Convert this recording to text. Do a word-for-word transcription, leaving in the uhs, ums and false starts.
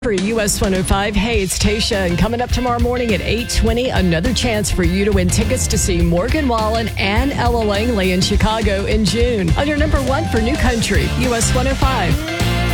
For U S one oh five, hey, it's Tasha, and coming up tomorrow morning at eight twenty, another chance for you to win tickets to see Morgan Wallen and Ella Langley in Chicago in June on your number one for New Country, U S one oh five.